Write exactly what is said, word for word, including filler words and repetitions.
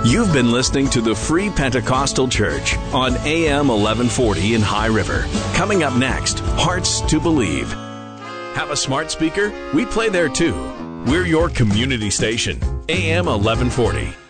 You've been listening to the Free Pentecostal Church on A M eleven forty in High River. Coming up next, Hearts to Believe. Have a smart speaker? We play there too. We're your community station, A M eleven forty.